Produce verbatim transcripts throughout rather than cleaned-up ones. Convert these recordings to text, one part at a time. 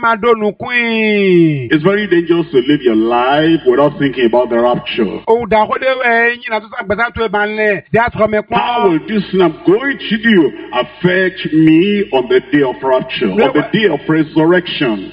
It's very dangerous to live your life without thinking about the rapture. How will this thing I'm going to do affect me on the day of rapture, on the day of resurrection?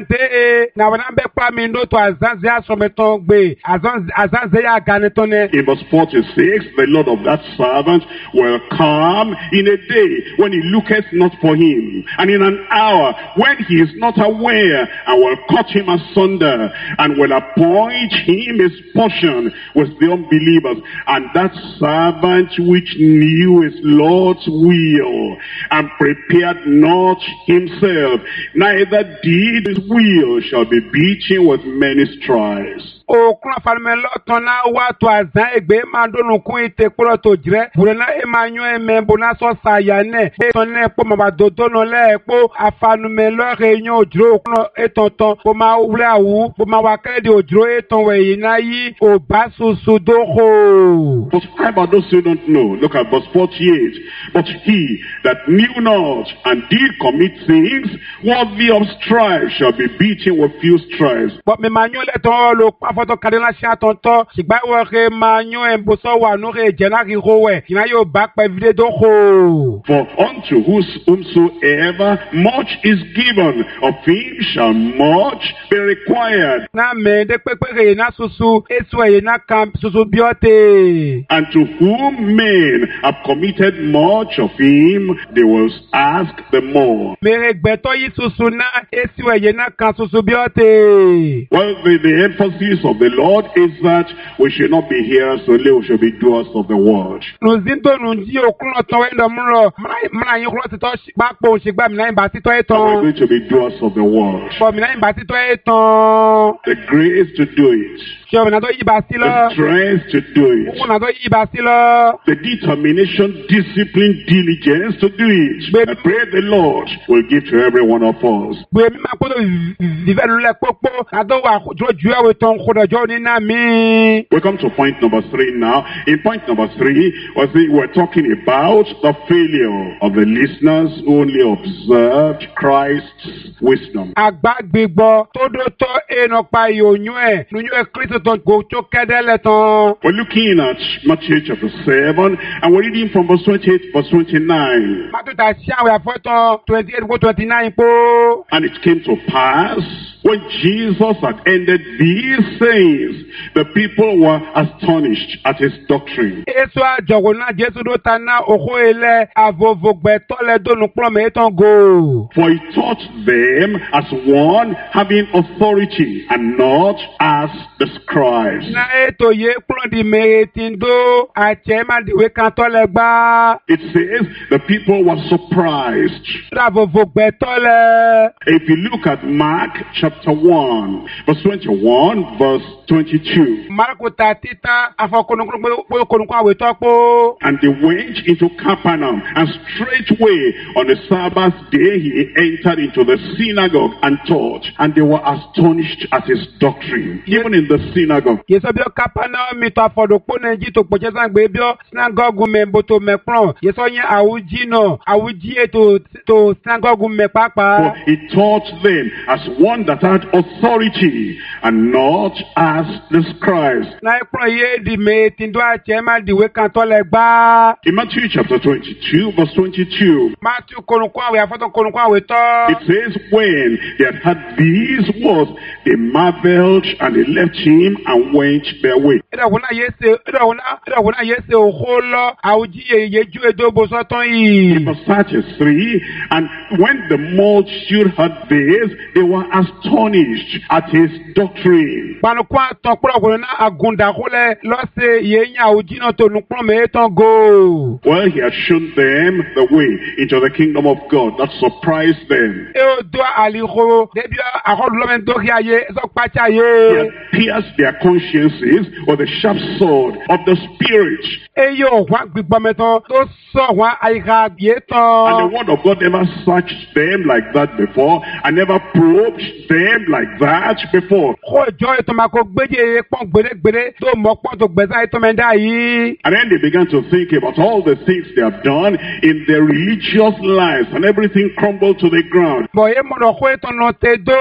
In verse forty-six, the Lord of that servant will come in a day when he looketh not for him, and in an hour when he is not aware, and will cut him asunder, and will appoint him his portion with the unbelievers. And that servant which knew his Lord's will, and prepared not himself, neither did his will, shall be beaten with many stripes. O kura falme loton na watu azan egbe mandonu kun ite kuro to jire burena Emmanuel membona so sayane etone po mabadodo no le po afanu me lo reunion ojro kun etonton po ma wule awu po ma wakede ojro eton we na yi o basusu doho. Verse five, but those who don't know, look at verse forty-eight. But he that knew not and did commit things worthy of strife shall be beaten with few stripes. But me Emmanuel eton lo foto kadena sha tonto sigba wo re manyo emboso wa no re jenari rowe kina yo back by video do ho. For unto whomsoever much is given, of him shall much be required. Na me de pepere na susu eswe na camp susu biote. And to whom men have committed much, of him they will ask the more. Me regbeto yi susu na eswe na camp susu biote. Well, the, the emphasis of the Lord is that we should not be hearers only, we should be doers of the word. We're going to be doers of the word. The grace to do it. The strength to do it. The determination, discipline, diligence to do it. I pray the Lord will give to every one of us. We come to point number three now. In point number three, we're talking about the failure of the listeners who only observed Christ's wisdom. We're looking at Matthew chapter seven, and we're reading from verse twenty-eight, verse twenty-nine. And it came to pass, when Jesus had ended these things, the people were astonished at his doctrine. For he taught them as one having authority, and not as the scribes. It says the people were surprised. If you look at Mark chapter one, verse twenty-one, verse twenty-two. And they went into Capernaum, and straightway on the Sabbath day he entered into the synagogue and taught, and they were astonished at his doctrine, even in the synagogue. For he taught them as one that had authority, and not as the scribes. In Matthew chapter twenty-two, verse twenty-two, it says, when they had heard these words, they marveled, and they left him and went their way. In verse thirty-three, and when the multitude heard this, they were astonished at his doctrine. Well, he had shown them the way into the kingdom of God. That surprised them. He had pierced their consciences with the sharp sword of the Spirit. And the word of God never searched them like that before, and never probed them like that before. And then they began to think about all the things they have done in their religious lives, and everything crumbled to the ground.